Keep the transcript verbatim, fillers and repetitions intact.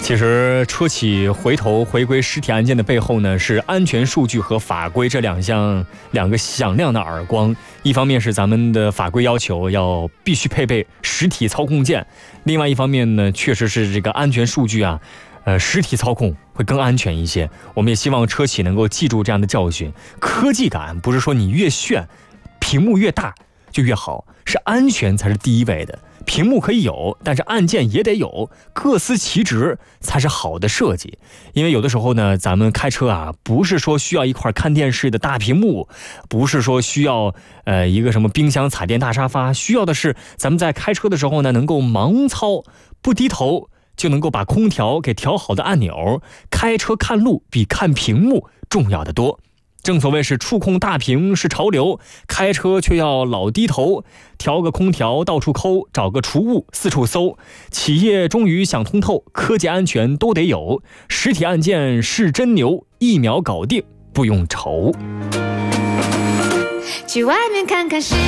其实车企回头回归实体案件的背后呢，是安全数据和法规这两项两个响亮的耳光。一方面是咱们的法规要求要必须配备实体操控键，另外一方面呢，确实是这个安全数据啊，呃，实体操控会更安全一些。我们也希望车企能够记住这样的教训。科技感不是说你越炫，屏幕越大就越好，是安全才是第一位的。屏幕可以有，但是按键也得有，各司其职才是好的设计。因为有的时候呢，咱们开车啊，不是说需要一块看电视的大屏幕，不是说需要呃一个什么冰箱、彩电、大沙发，需要的是咱们在开车的时候呢，能够盲操不低头就能够把空调给调好的按钮。开车看路比看屏幕重要的多。正所谓是触控大屏是潮流，开车却要老低头，调个空调到处抠，找个储物四处搜。企业终于想通透，科技安全都得有，实体按键是真牛，一秒搞定不用愁。 去外面看看世